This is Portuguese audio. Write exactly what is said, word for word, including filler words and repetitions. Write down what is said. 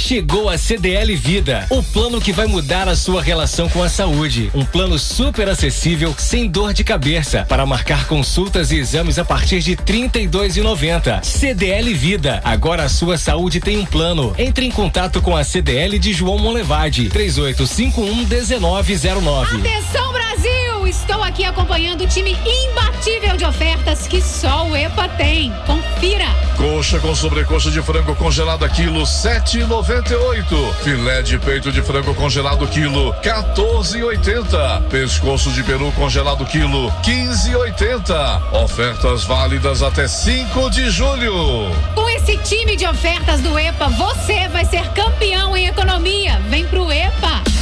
Chegou a C D L Vida, o plano que vai mudar a sua relação com a saúde. Um plano super acessível, sem dor de cabeça, para marcar consultas e exames a partir de trinta e dois reais e noventa centavos. C D L Vida, agora a sua saúde tem um plano. Entre em contato com a C D L de João Monlevade, três oito cinco um, um nove zero nove. Atenção, Brasil! Estou aqui acompanhando o time imbatível de ofertas que só o EPA tem. Confira! Coxa com sobrecoxa de frango congelada quilo sete e noventa e oito. Filé de peito de frango congelado quilo quatorze e oitenta. Pescoço de peru congelado quilo quinze e oitenta. Ofertas válidas até cinco de julho. Com esse time de ofertas do EPA, você vai ser campeão em economia. Vem pro EPA!